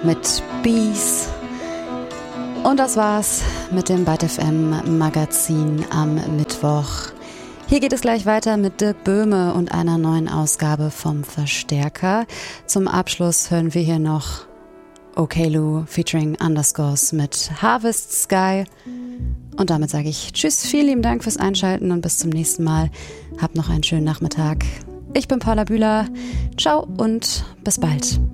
mit Bees. Und das war's mit dem Byte FM Magazin am Mittwoch. Hier geht es gleich weiter mit Dirk Böhme und einer neuen Ausgabe vom Verstärker. Zum Abschluss hören wir hier noch Okello featuring Underscores mit Harvest Sky. Und damit sage ich Tschüss, vielen lieben Dank fürs Einschalten und bis zum nächsten Mal. Habt noch einen schönen Nachmittag. Ich bin Paula Bühler. Ciao und bis bald.